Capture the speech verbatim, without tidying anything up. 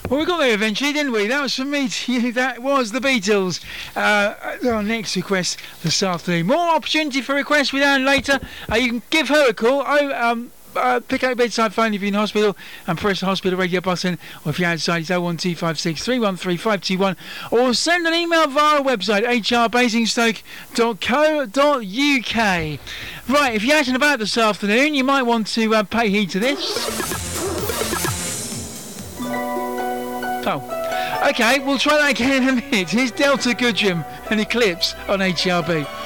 Well, we got there eventually, didn't we? That was from me to you. That was the Beatles. Uh, our next request this afternoon. More opportunity for requests with Anne later. Uh, you can give her a call. Oh, um, uh, pick up your bedside phone if you're in hospital and press the hospital radio button. Or if you're outside, it's oh one two five six, three one three, five two one. Or send an email via our website, h r basingstoke dot co dot u k. Right, if you're out and about this afternoon, you might want to uh, pay heed to this. Oh, okay, we'll try that again in a minute. Here's Delta Goodrem and Eclipse on H R B.